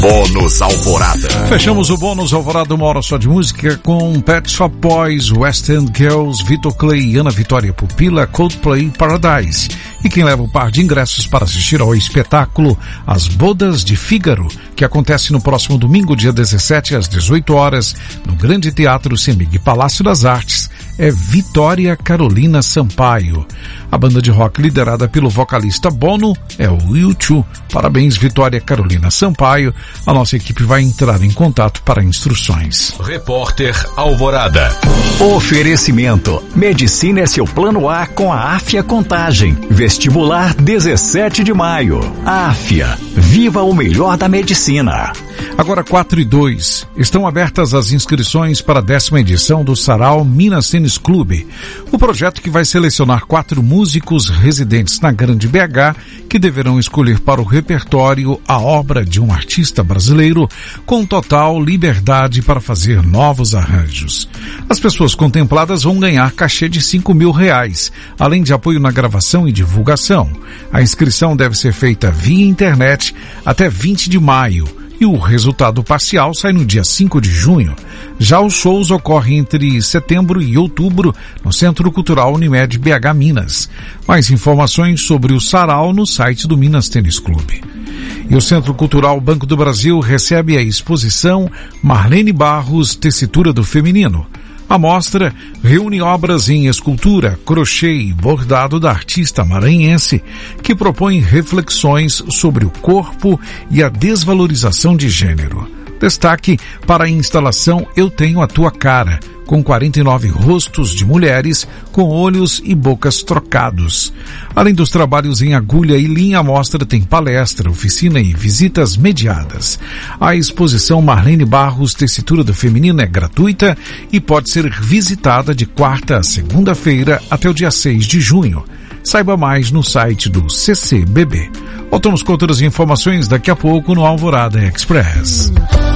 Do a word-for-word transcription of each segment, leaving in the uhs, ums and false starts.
Bônus Alvorada. Fechamos o Bônus Alvorada, uma hora só de música, com Pet Shop Boys, West End Girls, Vitor Clay, Ana Vitória Pupila, Coldplay, Paradise. E quem leva o par de ingressos para assistir ao espetáculo As Bodas de Fígaro, que acontece no próximo domingo, dia dezessete, às dezoito horas, no Grande Teatro Semig Palácio das Artes, é Vitória Carolina Sampaio. A banda de rock liderada pelo vocalista Bono é o U dois. Parabéns, Vitória Carolina Sampaio. A nossa equipe vai entrar em contato para instruções. Repórter Alvorada. Oferecimento. Medicina é seu plano A com a Áfia Contagem. Vestibular dezessete de maio. Áfia. Viva o melhor da medicina. Agora quatro e dois. Estão abertas as inscrições para a décima edição do Sarau Minas Tênis Clube. O projeto que vai selecionar quatro músicos residentes na Grande B H que deverão escolher para o repertório a obra de um artista brasileiro com total liberdade para fazer novos arranjos. As pessoas contempladas vão ganhar cachê de cinco mil reais, além de apoio na gravação e divulgação. A inscrição deve ser feita via internet até vinte de maio. E o resultado parcial sai no dia cinco de junho. Já os shows ocorrem entre setembro e outubro no Centro Cultural Unimed B H Minas. Mais informações sobre o Sarau no site do Minas Tênis Clube. E o Centro Cultural Banco do Brasil recebe a exposição Marlene Barros, Tessitura do Feminino. A mostra reúne obras em escultura, crochê e bordado da artista maranhense, que propõe reflexões sobre o corpo e a desvalorização de gênero. Destaque para a instalação Eu Tenho a Tua Cara, com quarenta e nove rostos de mulheres com olhos e bocas trocados. Além dos trabalhos em agulha e linha, a mostra tem palestra, oficina e visitas mediadas. A exposição Marlene Barros, Tessitura do Feminino é gratuita e pode ser visitada de quarta a segunda-feira até o dia seis de junho. Saiba mais no site do C C B B. Voltamos com outras informações daqui a pouco no Alvorada Express.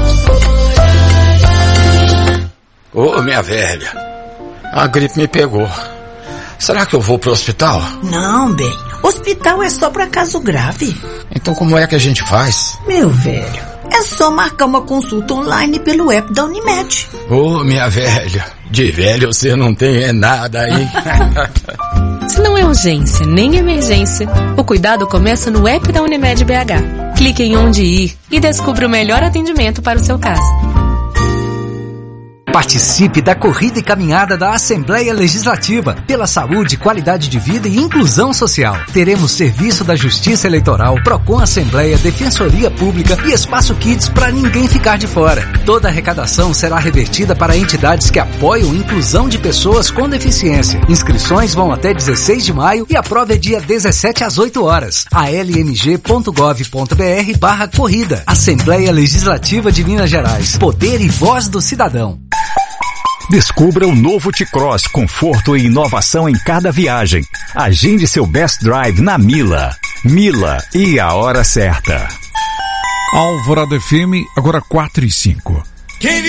Ô, minha velha, a gripe me pegou. Será que eu vou pro hospital? Não, bem, hospital é só pra caso grave. Então como é que a gente faz? Meu velho, é só marcar uma consulta online pelo app da Unimed. Ô, minha velha, de velho você não tem é nada aí. Se não é urgência nem emergência, o cuidado começa no app da Unimed B H. Clique em onde ir e descubra o melhor atendimento para o seu caso. Participe da corrida e caminhada da Assembleia Legislativa pela saúde, qualidade de vida e inclusão social. Teremos serviço da Justiça Eleitoral, Procon Assembleia, Defensoria Pública e Espaço Kids para ninguém ficar de fora. Toda a arrecadação será revertida para entidades que apoiam a inclusão de pessoas com deficiência. Inscrições vão até dezesseis de maio e a prova é dia dezessete às oito horas. a l m g ponto gov ponto b r barra corrida. Assembleia Legislativa de Minas Gerais. Poder e voz do cidadão. Descubra o novo T-Cross, conforto e inovação em cada viagem. Agende seu Best Drive na Mila. Mila e a hora certa. Alvorada F M, agora quatro e cinco.